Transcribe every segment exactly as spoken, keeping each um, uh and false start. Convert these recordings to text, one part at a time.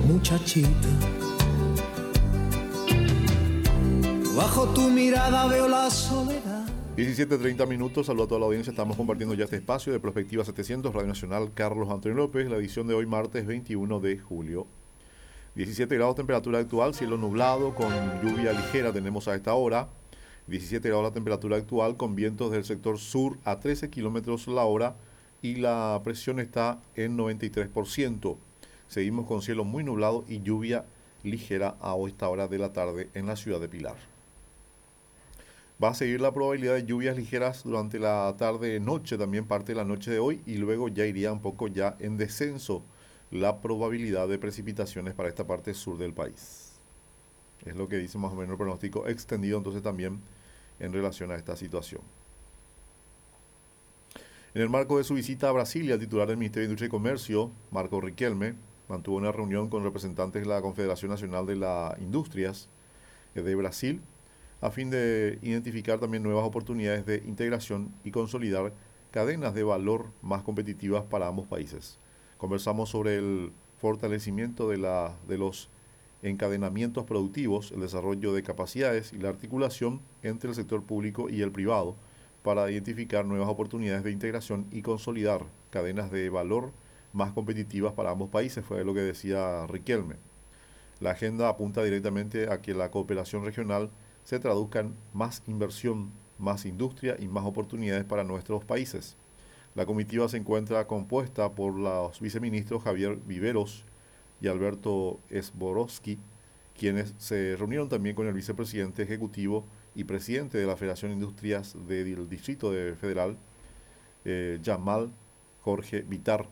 muchachita. Bajo tu mirada veo la soledad. diecisiete treinta minutos, saludo a toda la audiencia. Estamos compartiendo ya este espacio de Prospectiva setecientos, Radio Nacional Carlos Antonio López, la edición de hoy martes veintiuno de julio. diecisiete grados temperatura actual, cielo nublado con lluvia ligera tenemos a esta hora. diecisiete grados la temperatura actual con vientos del sector sur a trece kilómetros la hora y la presión está en noventa y tres por ciento. Seguimos con cielo muy nublado y lluvia ligera a esta hora de la tarde en la ciudad de Pilar. Va a seguir la probabilidad de lluvias ligeras durante la tarde-noche, también parte de la noche de hoy, y luego ya iría un poco ya en descenso la probabilidad de precipitaciones para esta parte sur del país. Es lo que dice más o menos el pronóstico extendido entonces también en relación a esta situación. En el marco de su visita a Brasilia, el titular del Ministerio de Industria y Comercio, Marco Riquelme, mantuvo una reunión con representantes de la Confederación Nacional de las Industrias de Brasil, a fin de identificar también nuevas oportunidades de integración y consolidar cadenas de valor más competitivas para ambos países. Conversamos sobre el fortalecimiento de, la, de los encadenamientos productivos, el desarrollo de capacidades y la articulación entre el sector público y el privado para identificar nuevas oportunidades de integración y consolidar cadenas de valor más competitivas para ambos países, fue lo que decía Riquelme. La agenda apunta directamente a que la cooperación regional se traduzca en más inversión, más industria y más oportunidades para nuestros países. La comitiva se encuentra compuesta por los viceministros Javier Viveros y Alberto Sborowski, quienes se reunieron también con el vicepresidente ejecutivo y presidente de la Federación de Industrias del Distrito de Federal, eh, Yamal Jorge Vitar.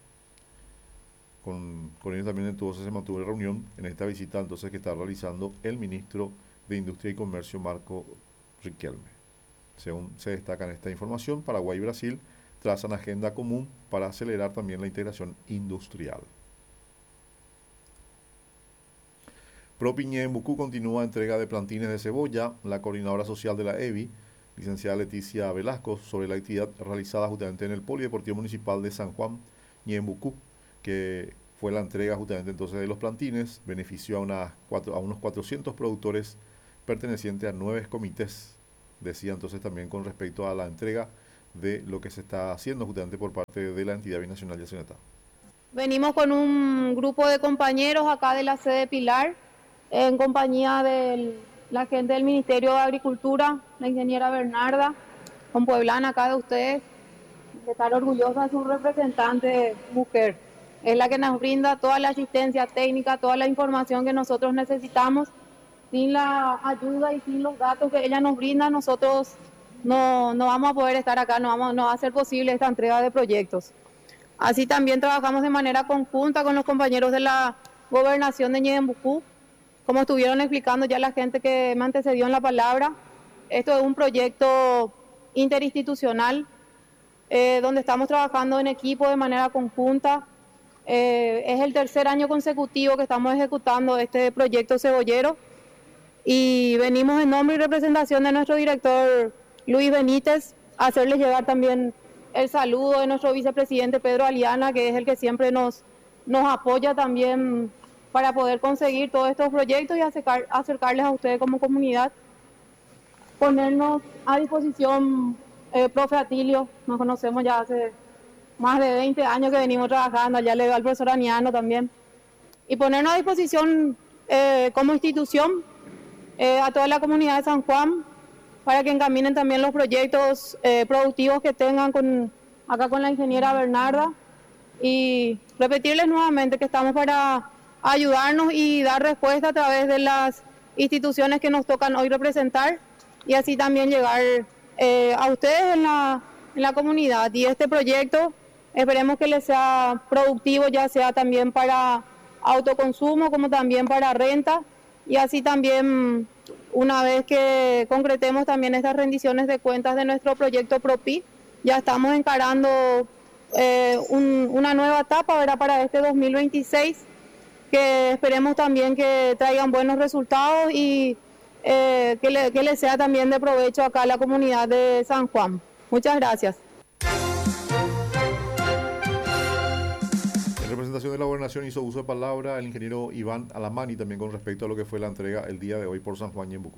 Con, con ellos también entonces se mantuvo la reunión en esta visita entonces que está realizando el ministro de Industria y Comercio Marco Riquelme. Según se destaca en esta información, Paraguay y Brasil trazan agenda común para acelerar también la integración industrial. Propiñe en Bucú continúa entrega de plantines de cebolla. La coordinadora social de la E B I, licenciada Leticia Velasco, sobre la actividad realizada justamente en el Polideportivo Municipal de San Juan Ñembucú, que fue la entrega justamente entonces de los plantines, benefició a, unas cuatro, a unos cuatrocientos productores pertenecientes a nueve comités, decía entonces también con respecto a la entrega de lo que se está haciendo justamente por parte de la entidad binacional de Yacyretá. Venimos con un grupo de compañeros acá de la sede Pilar, en compañía de la gente del Ministerio de Agricultura, la ingeniera Bernarda, con Pueblana acá de ustedes, de estar orgullosa de su representante mujer. Es la que nos brinda toda la asistencia técnica, toda la información que nosotros necesitamos. Sin la ayuda y sin los datos que ella nos brinda, nosotros no, no vamos a poder estar acá, no, vamos, no va a ser posible esta entrega de proyectos. Así también trabajamos de manera conjunta con los compañeros de la Gobernación de Ñembucú, como estuvieron explicando ya la gente que me antecedió en la palabra. Esto es un proyecto interinstitucional eh, donde estamos trabajando en equipo de manera conjunta. Eh, es el tercer año consecutivo que estamos ejecutando este proyecto cebollero y venimos en nombre y representación de nuestro director Luis Benítez a hacerles llegar también el saludo de nuestro vicepresidente Pedro Aliana, que es el que siempre nos, nos apoya también para poder conseguir todos estos proyectos y acercar, acercarles a ustedes como comunidad. Ponernos a disposición, eh, profe Atilio, nos conocemos ya hace más de veinte años que venimos trabajando, allá le veo al profesor Aniano también, y ponernos a disposición eh, como institución eh, a toda la comunidad de San Juan para que encaminen también los proyectos eh, productivos que tengan con, acá con la ingeniera Bernarda, y repetirles nuevamente que estamos para ayudarnos y dar respuesta a través de las instituciones que nos tocan hoy representar y así también llegar eh, a ustedes en la, en la comunidad. Y este proyecto esperemos que les sea productivo, ya sea también para autoconsumo como también para renta, y así también una vez que concretemos también estas rendiciones de cuentas de nuestro proyecto PROPI, ya estamos encarando eh, un, una nueva etapa, ¿verdad?, para este dos mil veintiséis, que esperemos también que traigan buenos resultados y eh, que, le, que les sea también de provecho acá a la comunidad de San Juan. Muchas gracias. En representación de la Gobernación hizo uso de palabra el ingeniero Iván Alamani también con respecto a lo que fue la entrega el día de hoy por San Juan Ñembucú.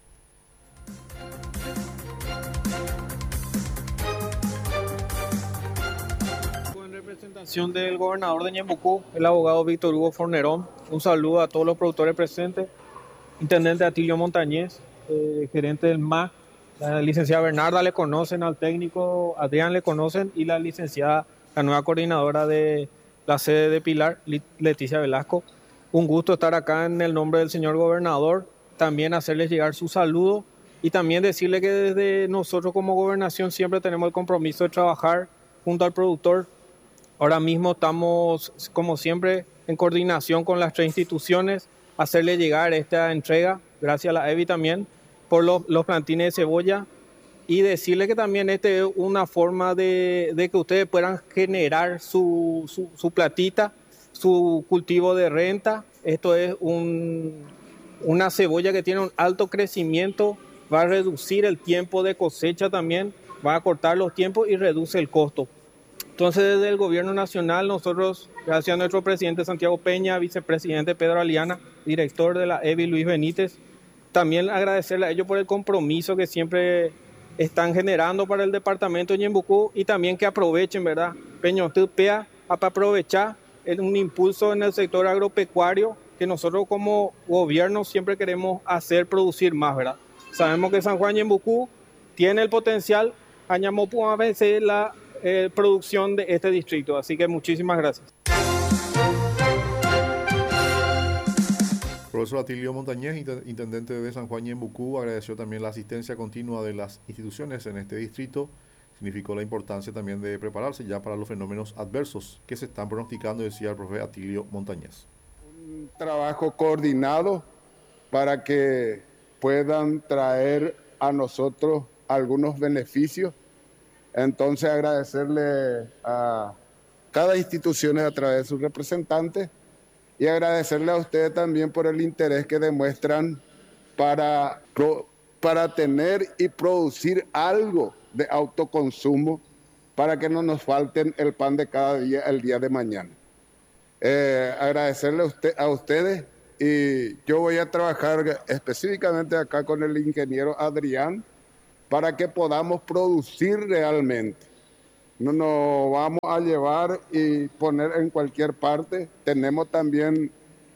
En representación del gobernador de Ñembucú, el abogado Víctor Hugo Fornerón, un saludo a todos los productores presentes, intendente Atilio Montañez, eh, gerente del M A C, la licenciada Bernarda le conocen, al técnico Adrián le conocen y la licenciada, la nueva coordinadora de la sede de Pilar, Leticia Velasco. Un gusto estar acá en el nombre del señor gobernador, también hacerles llegar su saludo y también decirle que desde nosotros como gobernación siempre tenemos el compromiso de trabajar junto al productor. Ahora mismo estamos, como siempre, en coordinación con las tres instituciones, hacerle llegar esta entrega, gracias a la E B I también, por los, los plantines de cebolla y decirle que también esta es una forma de, de que ustedes puedan generar su, su, su platita, su cultivo de renta. Esto es un, una cebolla que tiene un alto crecimiento, va a reducir el tiempo de cosecha también, va a cortar los tiempos y reduce el costo. Entonces, desde el gobierno nacional, nosotros, gracias a nuestro presidente Santiago Peña, vicepresidente Pedro Aliana, director de la E B I Luis Benítez, también agradecerle a ellos por el compromiso que siempre están generando para el departamento de Ñembucú y también que aprovechen, ¿verdad? Peño Tupea, para aprovechar un impulso en el sector agropecuario que nosotros como gobierno siempre queremos hacer producir más, ¿verdad? Sabemos que San Juan Ñembucú tiene el potencial, Añamopu a vencer la eh, producción de este distrito, así que muchísimas gracias. Profesor Atilio Montañez, intendente de San Juan Ñembucú, agradeció también la asistencia continua de las instituciones en este distrito. Significó la importancia también de prepararse ya para los fenómenos adversos que se están pronosticando, decía el profe Atilio Montañez. Un trabajo coordinado para que puedan traer a nosotros algunos beneficios. Entonces agradecerle a cada institución a través de sus representantes y agradecerle a ustedes también por el interés que demuestran para, para tener y producir algo de autoconsumo para que no nos falten el pan de cada día el día de mañana. Eh, agradecerle a, usted, a ustedes y yo voy a trabajar específicamente acá con el ingeniero Adrián para que podamos producir realmente. No nos vamos a llevar y poner en cualquier parte. Tenemos también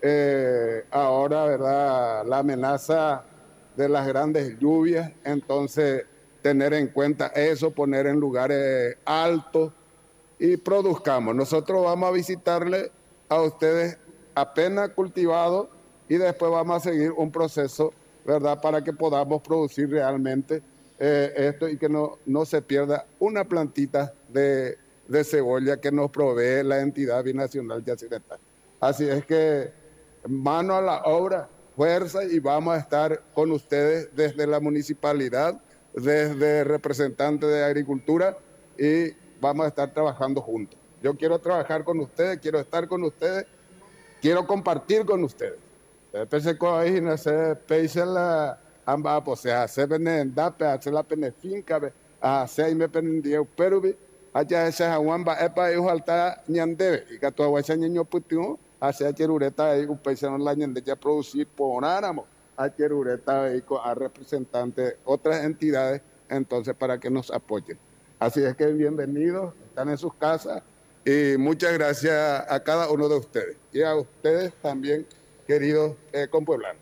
eh, ahora, ¿verdad?, la amenaza de las grandes lluvias. Entonces, tener en cuenta eso, poner en lugares altos y produzcamos. Nosotros vamos a visitarle a ustedes apenas cultivados y después vamos a seguir un proceso, ¿verdad?, para que podamos producir realmente Eh, esto y que no, no se pierda una plantita de, de cebolla que nos provee la entidad binacional yacyretá. Así es que mano a la obra, fuerza, y vamos a estar con ustedes desde la municipalidad, desde representantes de agricultura, y vamos a estar trabajando juntos. Yo quiero trabajar con ustedes, quiero estar con ustedes, quiero compartir con ustedes. Pensé que ahí no se pese la amba pues se hace penenda pe hace la penefinca be hace y me pendia perubi allá ese aguamba epa hijo alta ñandebe y que tu aguacha ñeño putiu hace cherureta y un paisano la ñande ya producir ponáramos a cherureta y a representantes otras entidades entonces para que nos apoyen. Así es que bienvenidos, están en sus casas y muchas gracias a cada uno de ustedes y a ustedes también, queridos eh, compueblanos.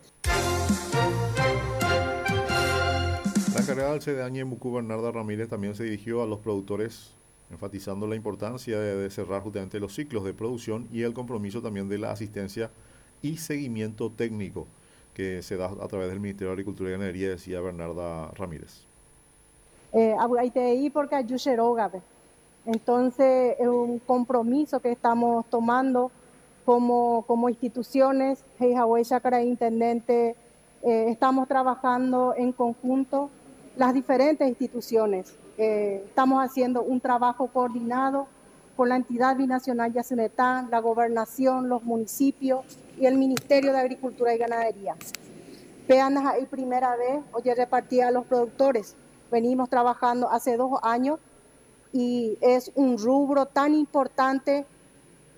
La encargada del C D A Ñembucú, Bernarda Ramírez, también se dirigió a los productores, enfatizando la importancia de, de cerrar justamente los ciclos de producción y el compromiso también de la asistencia y seguimiento técnico que se da a través del Ministerio de Agricultura y Ganadería, decía Bernarda Ramírez. Eh, porque entonces es un compromiso que estamos tomando como, como instituciones, intendente, eh, estamos trabajando en conjunto las diferentes instituciones. Eh, estamos haciendo un trabajo coordinado con la entidad binacional Yacyretá, la gobernación, los municipios y el Ministerio de Agricultura y Ganadería. Vean, ahí primera vez, hoy repartía a los productores. Venimos trabajando hace dos años y es un rubro tan importante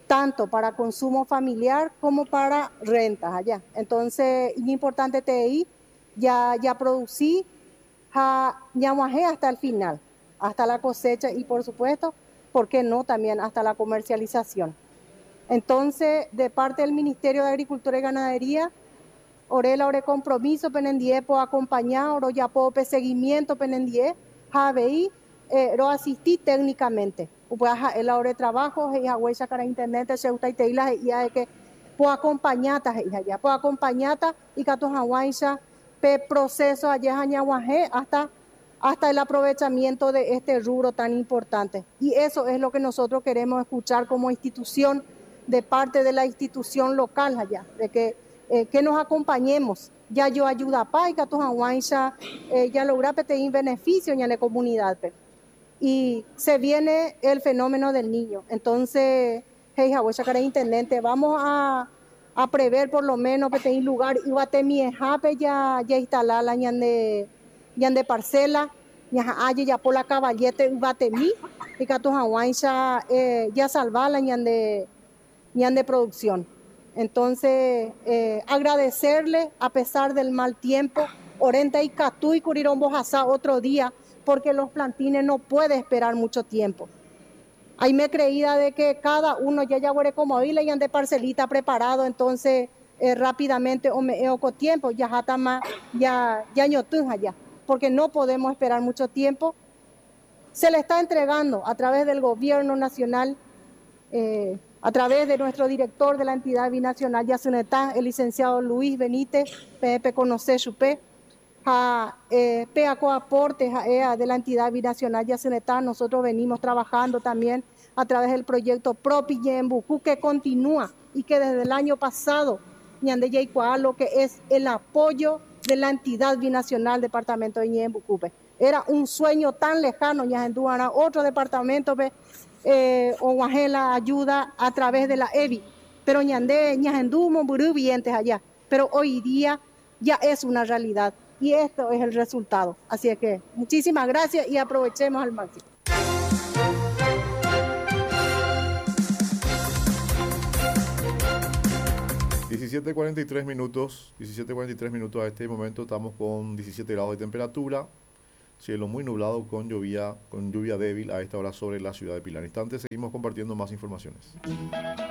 tanto para consumo familiar como para rentas allá. Entonces, es importante te ahí, ya, ya producí, ya, ya mojé hasta el final, hasta la cosecha y por supuesto, ¿por qué no? También hasta la comercialización. Entonces, de parte del Ministerio de Agricultura y Ganadería, oré la ore compromiso, penendie, po acompañar, oro ya po pe seguimiento, penendie, javeí, eh, lo asistí técnicamente. Pues el ore trabajo, y huella cara internet, se gusta y te la y hay que po acompañata, ya po acompañata y cato hawaisha, pe proceso allá añaguaje hasta hasta el aprovechamiento de este rubro tan importante. Y eso es lo que nosotros queremos escuchar como institución, de parte de la institución local allá, de que, eh, que nos acompañemos. Ya yo ayuda pa y que tu eh, ya logra pedir beneficio en la comunidad. Pe. Y se viene el fenómeno del niño. Entonces, hey, cara intendente, vamos a, a prever por lo menos pedir lugar y batemi jape ya ya instalar la ñande ñande parcela, ya hay ya por la caballete batemi y que tu eh, ya salvar la ñande de producción. Entonces, eh, agradecerle a pesar del mal tiempo, Orenta y Catú y Curirón Bojasá otro día, porque los plantines no pueden esperar mucho tiempo. Ahí me creída de que cada uno ya ya huere como y le yan de parcelita preparado, entonces eh, rápidamente o me eoco tiempo, ya jatama, ya ya ñotunja ya, porque no podemos esperar mucho tiempo. Se le está entregando a través del gobierno nacional, eh, a través de nuestro director de la entidad binacional Yasunetá, el licenciado Luis Benítez, P P Conoce Chupé, a eh, Peaco Aportes a, de la entidad binacional Yasunetá. Nosotros venimos trabajando también a través del proyecto Propi Yembucú, que continúa y que desde el año pasado, Ñande Yaicuá, lo que es el apoyo de la entidad binacional departamento de Yembucú. Era un sueño tan lejano, Ñajenduana, otro departamento, Eh, o la ayuda a través de la E B I, pero ñandé, ñajendu, momburú, vientes allá, pero hoy día ya es una realidad y esto es el resultado. Así es que muchísimas gracias y aprovechemos al máximo. diecisiete cuarenta y tres minutos, diecisiete cuarenta y tres minutos a este momento estamos con diecisiete grados de temperatura. Cielo muy nublado con lluvia, con lluvia débil a esta hora sobre la ciudad de Pilar. En instantes seguimos compartiendo más informaciones.